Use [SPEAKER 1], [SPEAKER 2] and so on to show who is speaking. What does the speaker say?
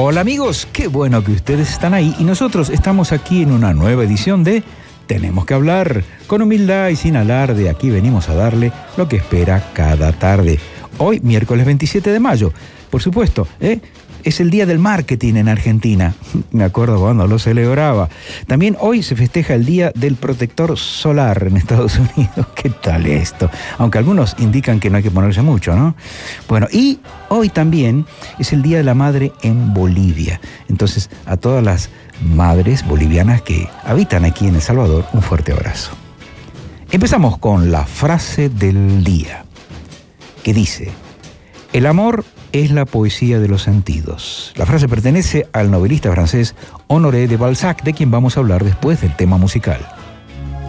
[SPEAKER 1] Hola amigos, qué bueno que ustedes están ahí y nosotros estamos aquí en una nueva edición de Tenemos que hablar. Con humildad y sin alarde, aquí venimos a darle lo que espera cada tarde. Hoy, miércoles 27 de mayo, por supuesto, es el Día del Marketing en Argentina. Me acuerdo cuando lo celebraba. También hoy se festeja el Día del Protector Solar en Estados Unidos. ¿Qué tal esto? Aunque algunos indican que no hay que ponerse mucho, ¿no? Bueno, y hoy también es el Día de la Madre en Bolivia. Entonces, a todas las madres bolivianas que habitan aquí en El Salvador, un fuerte abrazo. Empezamos con la frase del día, que dice: el amor es la poesía de los sentidos. La frase pertenece al novelista francés Honoré de Balzac, de quien vamos a hablar después del tema musical.